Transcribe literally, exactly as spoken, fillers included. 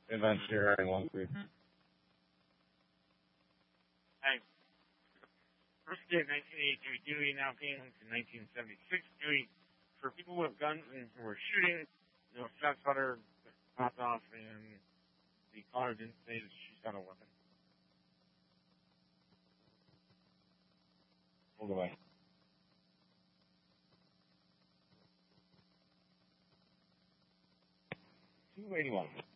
events during one week. Hey, first day of nineteen eighty-three duty, now came to nineteen seventy-six duty. For people with guns and who were shooting, you know, shot sputter popped off, and the caller didn't say that she's got a weapon. Hold away. two eighty-one.